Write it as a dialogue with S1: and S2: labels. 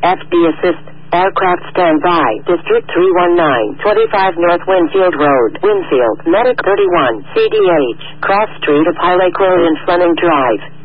S1: FD assist. Aircraft standby. District 319, 25 North Winfield Road, Winfield, Medic 31, CDH, Cross Street of Highway Quillian Fleming Drive.